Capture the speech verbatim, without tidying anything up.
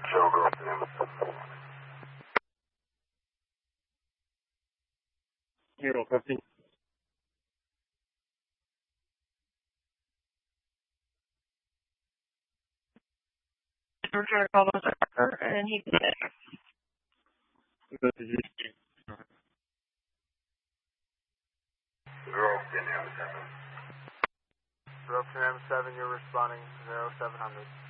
Joe, go up to him. Zero, fifty. We're trying to call the doctor, and he did it. What did you see? Zero, ten, seven. Zero, ten, seven, you're responding, zero, seven hundred.